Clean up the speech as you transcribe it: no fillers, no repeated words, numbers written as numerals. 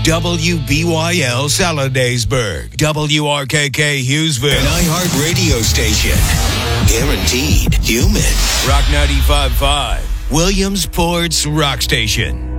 WBYL Saladaysburg, WRKK Hughesville, an iHeart radio station. Guaranteed human. Rock 95.5, Williamsport's Rock Station.